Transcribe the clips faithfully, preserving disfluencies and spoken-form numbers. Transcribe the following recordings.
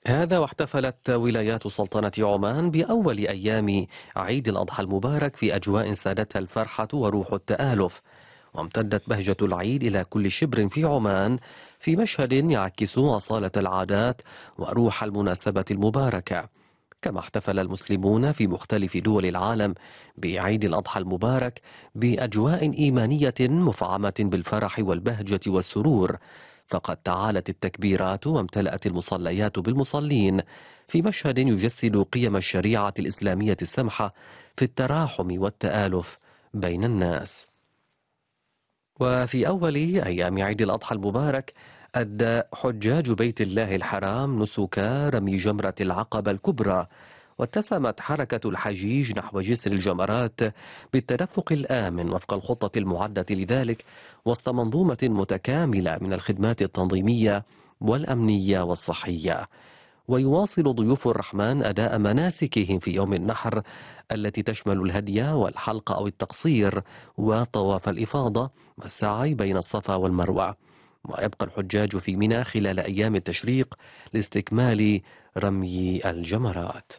هذا واحتفلت ولايات سلطنة عمان بأول أيام عيد الأضحى المبارك في أجواء سادتها الفرحة وروح التآلف، وامتدت بهجة العيد إلى كل شبر في عمان في مشهد يعكس أصالة العادات وروح المناسبة المباركة. كما احتفل المسلمون في مختلف دول العالم بعيد الأضحى المبارك بأجواء إيمانية مفعمة بالفرح والبهجة والسرور، فقد تعالت التكبيرات وامتلأت المصليات بالمصلين في مشهد يجسد قيم الشريعة الإسلامية السمحة في التراحم والتآلف بين الناس. وفي أول أيام عيد الأضحى المبارك أدى حجاج بيت الله الحرام نسك رمي جمرة العقبة الكبرى، واتسمت حركة الحجيج نحو جسر الجمرات بالتدفق الآمن وفق الخطة المعدة لذلك، وسط منظومة متكاملة من الخدمات التنظيمية والأمنية والصحية. ويواصل ضيوف الرحمن أداء مناسكهم في يوم النحر التي تشمل الهدي والحلق أو التقصير وطواف الإفاضة والسعي بين الصفا والمروة. ويبقى الحجاج في منى خلال أيام التشريق لاستكمال رمي الجمرات.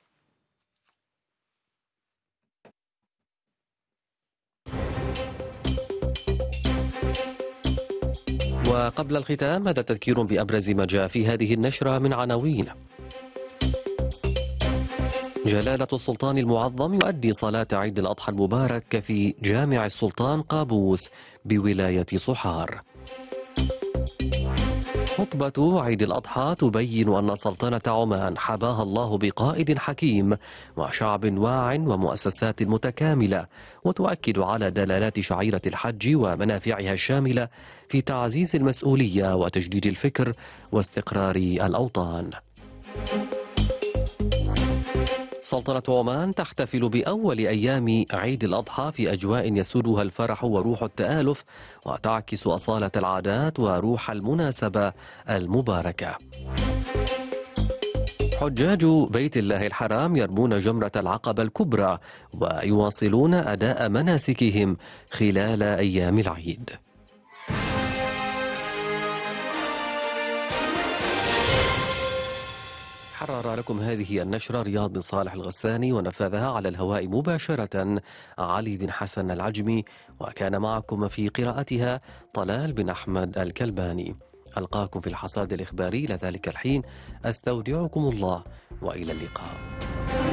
وقبل الختام هذا تذكير بأبرز ما جاء في هذه النشرة من عناوين. جلالة السلطان المعظم يؤدي صلاة عيد الأضحى المبارك في جامع السلطان قابوس بولاية صحار. خطبة عيد الأضحى تبين أن سلطنة عمان حباها الله بقائد حكيم وشعب واع ومؤسسات متكاملة، وتؤكد على دلالات شعيرة الحج ومنافعها الشاملة في تعزيز المسؤولية وتجديد الفكر واستقرار الأوطان. سلطنة عمان تحتفل بأول أيام عيد الأضحى في أجواء يسودها الفرح وروح التآلف، وتعكس أصالة العادات وروح المناسبة المباركة. حجاج بيت الله الحرام يرمون جمرة العقبة الكبرى ويواصلون أداء مناسكهم خلال أيام العيد. حرر لكم هذه النشرة رياض بن صالح الغساني، ونفذها على الهواء مباشرة علي بن حسن العجمي، وكان معكم في قراءتها طلال بن أحمد الكلباني. ألقاكم في الحصاد الإخباري. إلى ذلك الحين أستودعكم الله وإلى اللقاء.